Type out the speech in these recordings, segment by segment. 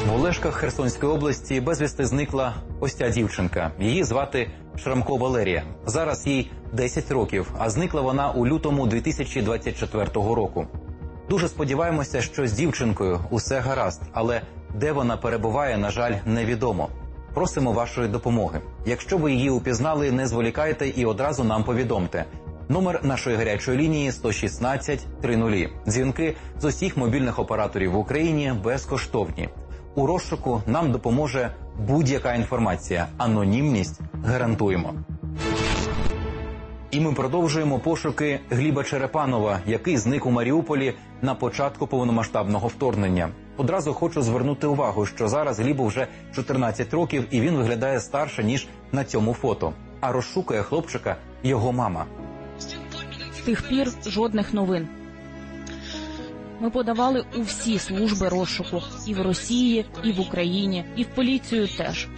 В Олешках Херсонської області безвісти зникла ось ця дівчинка. Її звати Шрамко Валерія. Зараз їй 10 років, а зникла вона у лютому 2024 року. Дуже сподіваємося, що з дівчинкою усе гаразд, але де вона перебуває, на жаль, невідомо. Просимо вашої допомоги. Якщо ви її упізнали, не зволікайте і одразу нам повідомте. Номер нашої гарячої лінії 116 30. Дзвінки з усіх мобільних операторів в Україні безкоштовні. У розшуку нам допоможе будь-яка інформація. Анонімність гарантуємо. І ми продовжуємо пошуки Гліба Черепанова, який зник у Маріуполі на початку повномасштабного вторгнення. Одразу хочу звернути увагу, що зараз Глібу вже 14 років і він виглядає старше, ніж на цьому фото. А розшукує хлопчика його мама. З тих пір жодних новин. Ми подавали у всі служби розшуку. І в Росії, і в Україні, і в поліцію теж.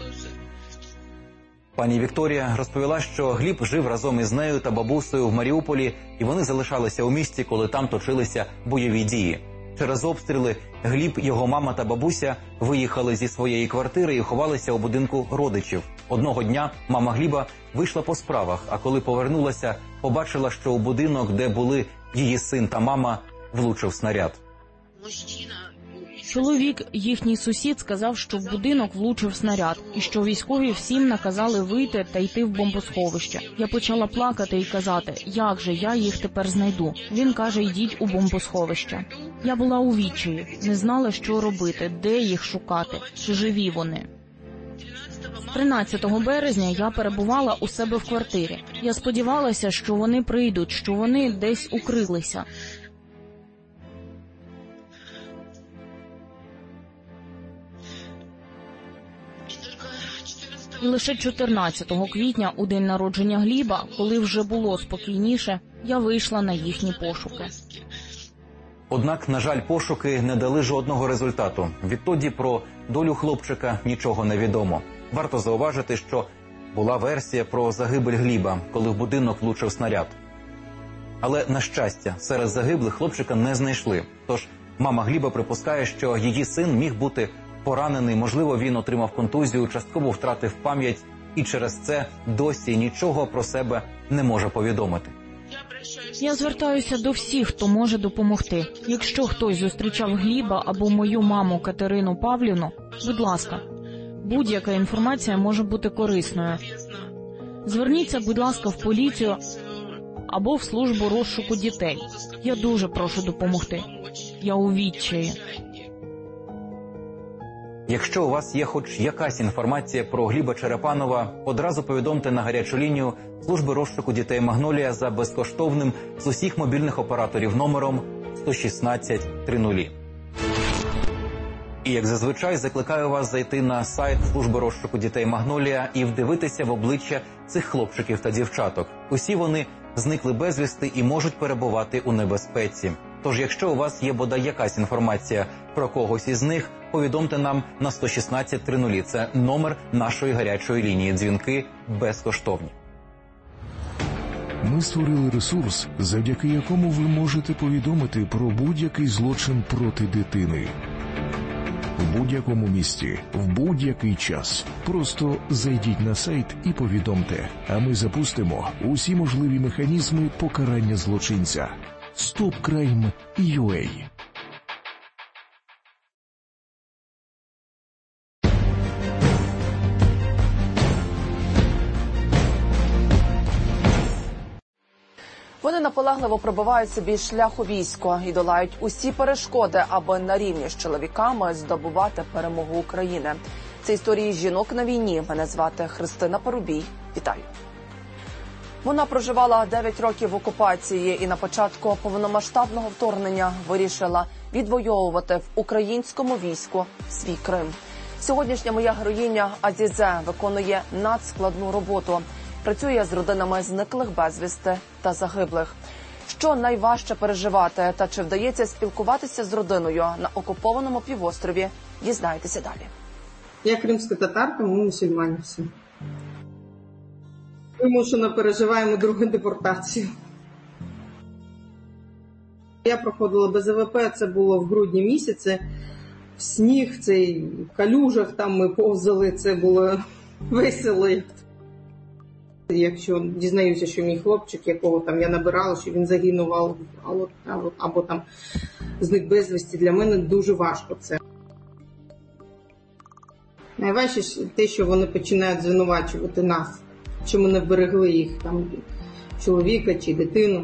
Пані Вікторія розповіла, що Гліб жив разом із нею та бабусею в Маріуполі, і вони залишалися у місті, коли там точилися бойові дії. Через обстріли Гліб, його мама та бабуся виїхали зі своєї квартири і ховалися у будинку родичів. Одного дня мама Гліба вийшла по справах, а коли повернулася, побачила, що у будинок, де були її син та мама, влучив снаряд. Чоловік, їхній сусід, сказав, що в будинок влучив снаряд, і що військові всім наказали вийти та йти в бомбосховище. Я почала плакати і казати, як же я їх тепер знайду. Він каже, йдіть у бомбосховище. Я була у відчаї, не знала, що робити, де їх шукати, чи живі вони. 13 березня я перебувала у себе в квартирі. Я сподівалася, що вони прийдуть, що вони десь укрилися. І лише 14 квітня, у день народження Гліба, коли вже було спокійніше, я вийшла на їхні пошуки. Однак, на жаль, пошуки не дали жодного результату. Відтоді про долю хлопчика нічого не відомо. Варто зауважити, що була версія про загибель Гліба, коли в будинок влучив снаряд. Але, на щастя, серед загиблих хлопчика не знайшли. Тож мама Гліба припускає, що її син міг бути поранений, можливо, він отримав контузію, частково втратив пам'ять і через це досі нічого про себе не може повідомити. Я звертаюся до всіх, хто може допомогти. Якщо хтось зустрічав Гліба або мою маму Катерину Павлівну, будь ласка, будь-яка інформація може бути корисною. Зверніться, будь ласка, в поліцію або в службу розшуку дітей. Я дуже прошу допомогти. Я у відчаї. Якщо у вас є хоч якась інформація про Гліба Черепанова, одразу повідомте на гарячу лінію служби розшуку дітей «Магнолія» за безкоштовним з усіх мобільних операторів номером 116 30. І, як зазвичай, закликаю вас зайти на сайт служби розшуку дітей «Магнолія» і вдивитися в обличчя цих хлопчиків та дівчаток. Усі вони зникли безвісти і можуть перебувати у небезпеці. Тож, якщо у вас є бодай якась інформація про когось із них, повідомте нам на 116 30. Це номер нашої гарячої лінії. Дзвінки безкоштовні. Ми створили ресурс, завдяки якому ви можете повідомити про будь-який злочин проти дитини. В будь-якому місті, в будь-який час. Просто зайдіть на сайт і повідомте, а ми запустимо усі можливі механізми покарання злочинця. StopCrime.ua. Вони наполегливо пробивають собі шлях у військо і долають усі перешкоди, аби на рівні з чоловіками здобувати перемогу України. Це історії жінок на війні. Мене звати Христина Парубій. Вітаю. Вона проживала 9 років в окупації і на початку повномасштабного вторгнення вирішила відвоювати в українському війську свій Крим. Сьогоднішня моя героїня Азізе виконує надскладну роботу. Працює з родинами зниклих безвісти та загиблих. Що найважче переживати та чи вдається спілкуватися з родиною на окупованому півострові, дізнаєтеся далі. Я кримська татарка, ми мусульмані всі. Вимушено переживаємо другу депортацію. Я проходила БЗВП, це було в грудні місяці в сніг, цей в калюжах там ми повзали, це було весело. Якщо дізнаюся, що мій хлопчик, якого там я набирала, що він загинув або там зник безвісті, для мене дуже важко це. Найважче те, що вони починають звинувачувати нас, що ми не вберегли їх, там, чоловіка чи дитину.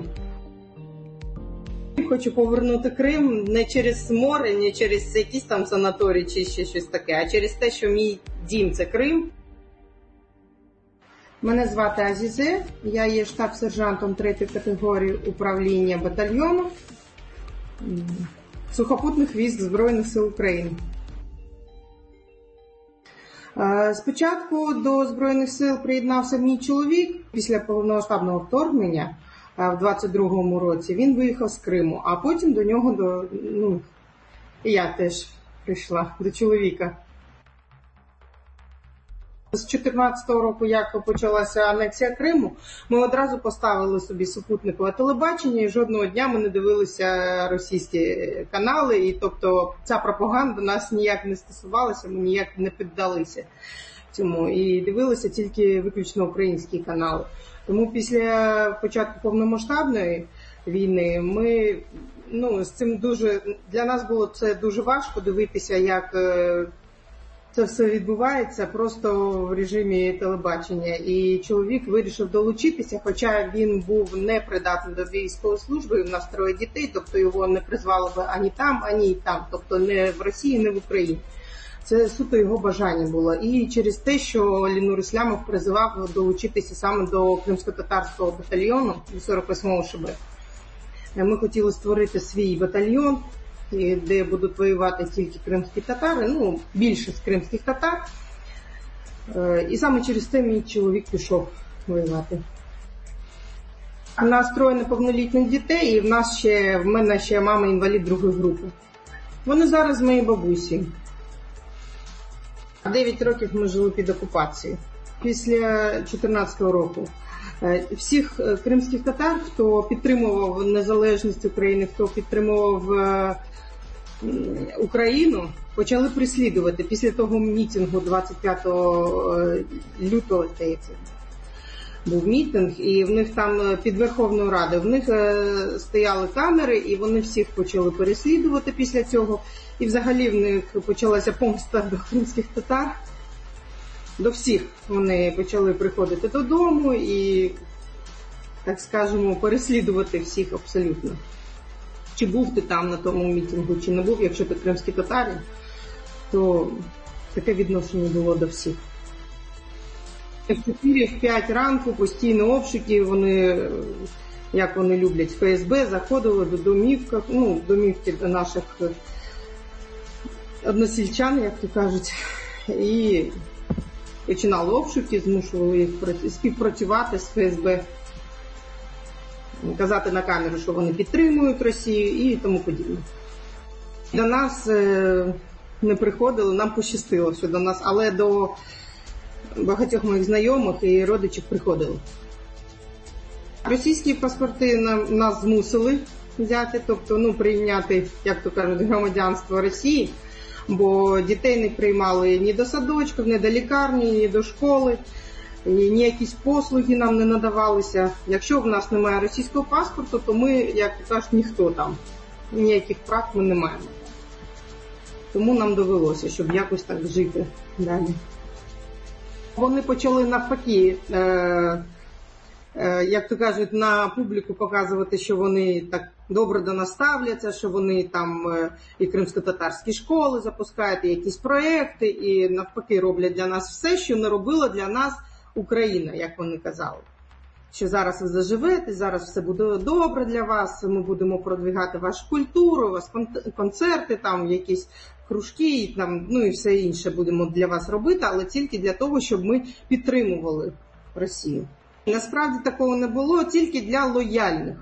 Хочу повернути Крим не через море, не через якісь там санаторії чи ще щось таке, а через те, що мій дім – це Крим. Мене звати Азізе, я є штаб-сержантом 3-ї категорії управління батальйону сухопутних військ Збройних сил України. Спочатку до Збройних сил приєднався мій чоловік. Після повномасштабного вторгнення в 22-му році він виїхав з Криму, а потім до нього, і я теж прийшла до чоловіка. З 2014 року, як почалася анексія Криму, ми одразу поставили собі супутникове телебачення і жодного дня ми не дивилися російські канали. І тобто ця пропаганда нас ніяк не стосувалася, ми ніяк не піддалися цьому. І дивилися тільки виключно українські канали. Тому після початку повномасштабної війни ми, з цим для нас було це дуже важко дивитися, як це все відбувається просто в режимі телебачення. І чоловік вирішив долучитися, хоча він був непридатний до військової служби, в нас 3 дітей, тобто його не призвали б ані там, ані там, тобто не в Росії, не в Україні. Це суто його бажання було. І через те, що Лінур Ислямов призивав долучитися саме до кримсько-татарського батальйону 48-го ШБ. Ми хотіли створити свій батальйон, де будуть воювати тільки кримські татари, більшість кримських татар. І саме через те мій чоловік пішов воювати. У нас 3 неповнолітніх дітей, і в мене ще мама інвалід 2-ї групи. Вони зараз мої бабусі. 9 років ми жили під окупацією. Після 2014 року всіх кримських татар, хто підтримував незалежність України, хто підтримував Україну, почали переслідувати. Після того мітингу 25 лютого, здається, був мітинг, і в них там під Верховною Радою, в них стояли камери, і вони всіх почали переслідувати після цього. І взагалі в них почалася помста до кримських татар. До всіх вони почали приходити додому і, так скажемо, переслідувати всіх абсолютно. Чи був ти там на тому мітингу, чи не був, якщо ти кримський татарин, то таке відношення було до всіх. В 4-5 ранку постійно обшуки, вони, як вони люблять, ФСБ, заходили до домівки до наших односельчан, як то кажуть, і починали обшуки, змушували їх співпрацювати з ФСБ, казати на камеру, що вони підтримують Росію і тому подібне. До нас не приходили, нам пощастило, що до нас, але до багатьох моїх знайомих і родичів приходили. Російські паспорти нас змусили взяти, тобто прийняти, як то кажуть, громадянство Росії, бо дітей не приймали ні до садочків, ні до лікарні, ні до школи, ні якісь послуги нам не надавалися. Якщо в нас немає російського паспорту, то ми, як то кажуть, ніхто там, ніяких прав ми не маємо. Тому нам довелося, щоб якось так жити далі. Вони почали навпаки, як то кажуть, на публіку показувати, що вони так добре до нас ставляться, що вони там і кримсько-татарські школи запускають, і якісь проекти, і навпаки роблять для нас все, що не робила для нас Україна, як вони казали. Що зараз ви заживете, зараз все буде добре для вас, ми будемо продвигати вашу культуру, у вас концерти, там якісь кружки, там, і все інше будемо для вас робити, але тільки для того, щоб ми підтримували Росію. Насправді такого не було, тільки для лояльних.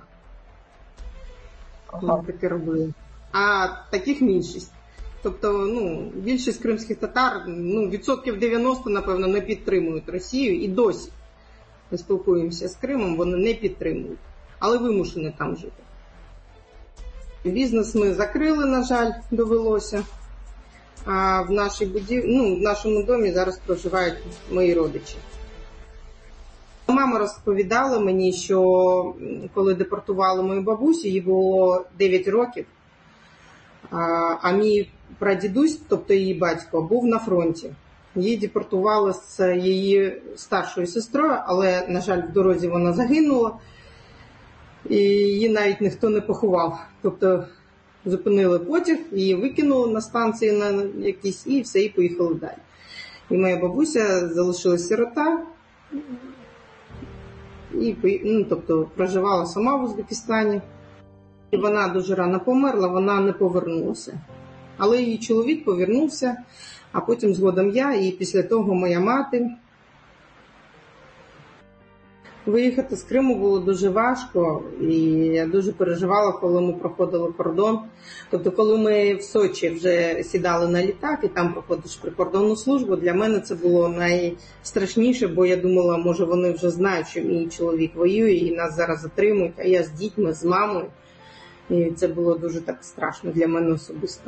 Таке робили. А таких меншість. Тобто, більшість кримських татар, відсотків 90, напевно, не підтримують Росію і досі. Ми спілкуємося з Кримом, вони не підтримують, але вимушені там жити. Бізнес ми закрили, на жаль, довелося. а в в нашому домі зараз проживають мої родичі. Мама розповідала мені, що коли депортували мою бабусю, їй було 9 років, а мій прадідусь, тобто її батько, був на фронті. Її депортували з її старшою сестрою, але, на жаль, в дорозі вона загинула, і її навіть ніхто не поховав. Тобто зупинили потяг, її викинули на станції на якісь, і все, і поїхали далі. І моя бабуся залишилась сирота, і тобто проживала сама в Узбекистані. І вона дуже рано померла, вона не повернулася. Але її чоловік повернувся, а потім згодом я, і після того моя мати. Виїхати з Криму було дуже важко, і я дуже переживала, коли ми проходили кордон. Тобто, коли ми в Сочі вже сідали на літак, і там проходиш прикордонну службу, для мене це було найстрашніше, бо я думала, може вони вже знають, що мій чоловік воює, і нас зараз затримують, а я з дітьми, з мамою. І це було дуже так страшно для мене особисто.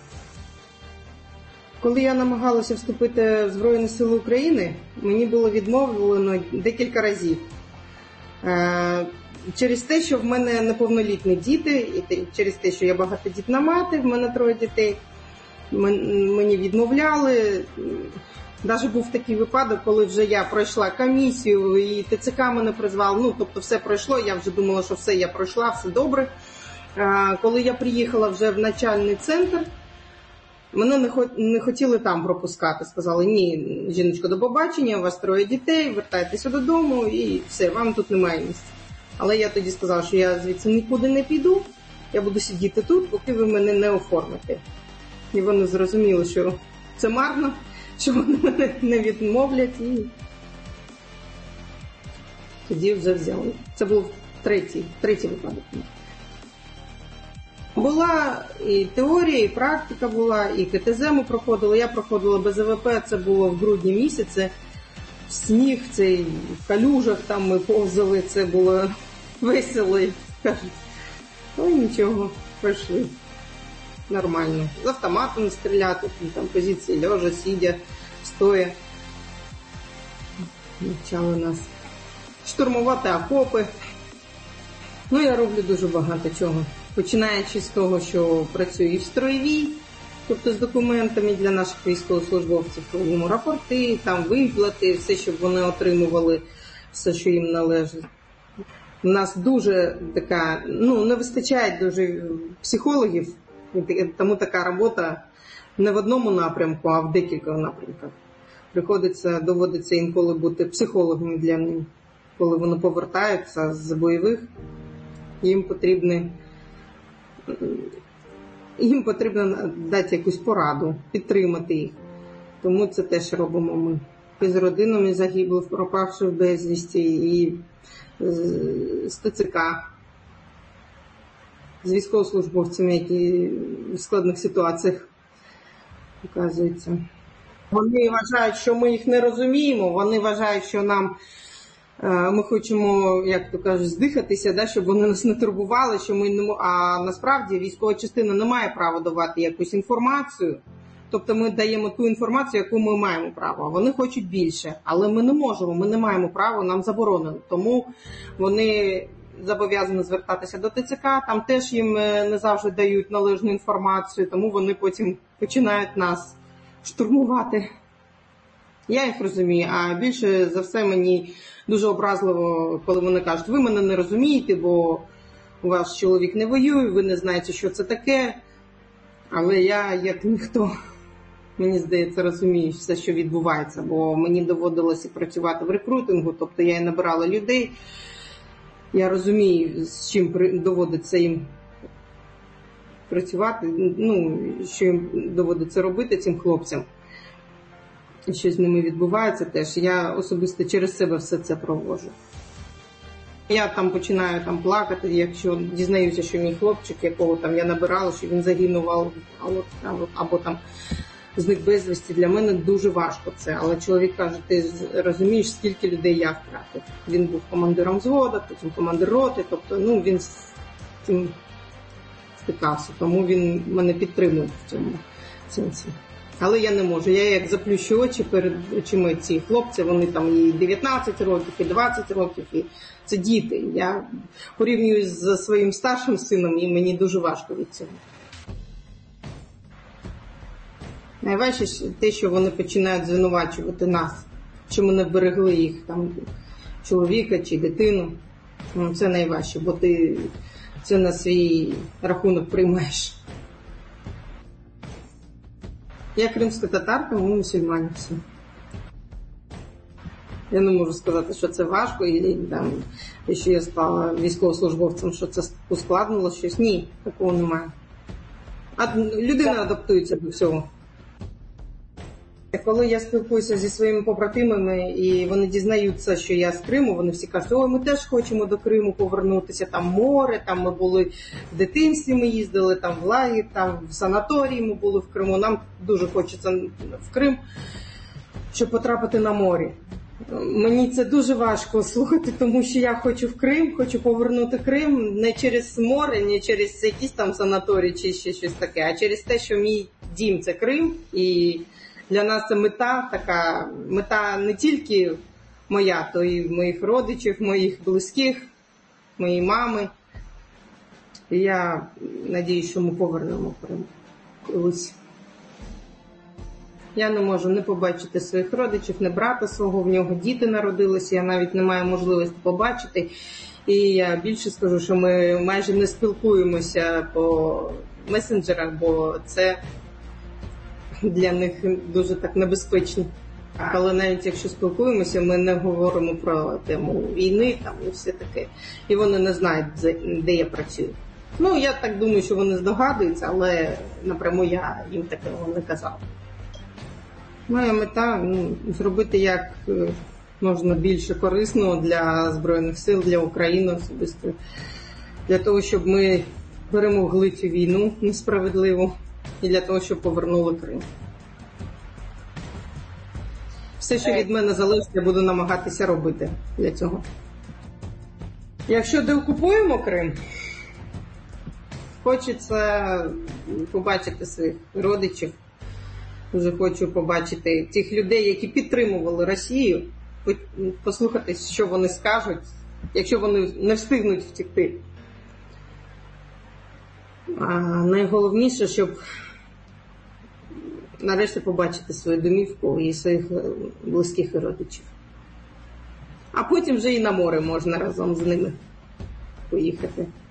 Коли я намагалася вступити в Збройні Сили України, мені було відмовлено декілька разів. Через те, що в мене неповнолітні діти, і через те, що я багатодітна мати, в мене 3 дітей, мені відмовляли. Навіть був такий випадок, коли вже я пройшла комісію, і ТЦК мене призвав, тобто все пройшло, я вже думала, що все, я пройшла, все добре. Коли я приїхала вже в навчальний центр, мене не хотіли там пропускати. Сказали, ні, жіночко, до побачення, у вас 3 дітей, вертайтеся додому і все, вам тут немає місця. Але я тоді сказала, що я звідси нікуди не піду, я буду сидіти тут, поки ви мене не оформите. І вони зрозуміли, що це марно, що вони мене не відмовлять, і тоді вже взяли. Це був третій випадок. Була і теорія, і практика була, і КТЗ ми проходили. Я проходила БЗВП, це було в грудні місяці. В сніг, в калюжах там ми повзали, це було весело. Кажуть, ой, нічого, пройшли. Нормально. З автоматом стріляти, там позиції лежа, сидя, стоя. Навчали нас штурмувати окопи. Я роблю дуже багато чого. Починаючи з того, що працюю і в строєвій, тобто з документами для наших військовослужбовців, робимо рапорти, там виплати, все, щоб вони отримували, все, що їм належить. У нас дуже така, не вистачає дуже психологів, тому така робота не в одному напрямку, а в декілька напрямках. Доводиться інколи бути психологами для них, коли вони повертаються з бойових, їм потрібно дати якусь пораду, підтримати їх. Тому це теж робимо ми. І з родинами загиблих, пропавших безвісті, і з ТЦК, з військовослужбовцями, які в складних ситуаціях оказуються. Вони вважають, що ми їх не розуміємо, вони вважають, що ми хочемо, як то кажуть, здихатися, щоб вони нас не турбували, що ми не... А насправді військова частина не має права давати якусь інформацію. Тобто ми даємо ту інформацію, яку ми маємо право. А вони хочуть більше, але ми не можемо, ми не маємо права, нам заборонено. Тому вони зобов'язані звертатися до ТЦК, там теж їм не завжди дають належну інформацію, тому вони потім починають нас штурмувати. Я їх розумію, а більше за все мені дуже образливо, коли вони кажуть, ви мене не розумієте, бо у вас чоловік не воює, ви не знаєте, що це таке. Але я, як ніхто, мені здається, розумію все, що відбувається, бо мені доводилося працювати в рекрутингу, тобто я набирала людей, я розумію, з чим доводиться їм працювати, що їм доводиться робити цим хлопцям. Що з ними відбувається теж. Я особисто через себе все це проводжу. Я там починаю плакати, якщо дізнаюся, що мій хлопчик, якого там я набирала, що він загинув, або там зник безвісті, для мене дуже важко це. Але чоловік каже, ти розумієш, скільки людей я втратив. Він був командиром взводу, потім командир роти, тобто він з цим стикався, тому він мене підтримує в цьому сенсі. Але я не можу. Я як заплющу очі перед очима ці хлопці, вони там і 19 років, і 20 років, і це діти. Я порівнюю зі своїм старшим сином, і мені дуже важко від цього. Найважче те, що вони починають звинувачувати нас, що ми не вберегли їх, там, чоловіка чи дитину. Це найважче, бо ти це на свій рахунок приймаєш. Я кримська татарка, ми мусульмані всі. Я не можу сказати, що це важко, і там, що я стала військовослужбовцем, що це ускладнило щось. Ні, такого немає. А людина адаптується до всього. Коли я спілкуюся зі своїми побратимами, і вони дізнаються, що я з Криму, вони всі кажуть, ой, ми теж хочемо до Криму повернутися, там море, там ми були в дитинстві, ми їздили, там в лагерь, там в санаторії ми були в Криму, нам дуже хочеться в Крим, щоб потрапити на море. Мені це дуже важко слухати, тому що я хочу в Крим, хочу повернути Крим не через море, не через якісь там санаторії чи ще щось таке, а через те, що мій дім – це Крим, і для нас це мета така, мета не тільки моя, то і моїх родичів, моїх близьких, моєї мами. І я надіюсь, що ми повернемо Крим колись. Я не можу не побачити своїх родичів, не брата свого, в нього діти народилися, я навіть не маю можливості побачити. І я більше скажу, що ми майже не спілкуємося по месенджерах, бо це для них дуже так небезпечно. Але навіть якщо спілкуємося, ми не говоримо про тему війни там і все таке. І вони не знають, де я працюю. Ну, я так думаю, що вони здогадуються, але напряму я їм такого не казала. Моя мета зробити як можна більше корисного для Збройних сил, для України особисто. Для того, щоб ми перемогли цю війну несправедливу і для того, щоб повернули Крим. Все, що від мене залежить, я буду намагатися робити для цього. Якщо деокупуємо Крим, хочеться побачити своїх родичів. Дуже хочу побачити тих людей, які підтримували Росію, послухати, що вони скажуть, якщо вони не встигнуть втекти. А найголовніше, щоб нарешті побачити свою домівку і своїх близьких і родичів. А потім вже і на море можна разом з ними поїхати.